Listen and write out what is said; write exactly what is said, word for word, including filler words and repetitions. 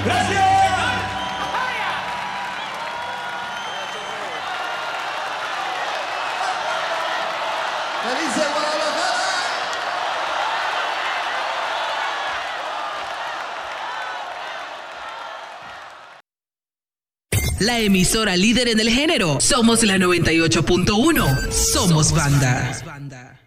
¡Gracias! ¡Feliz Guadalajara! La emisora líder en el género. Somos la noventa y ocho punto uno. Somos banda.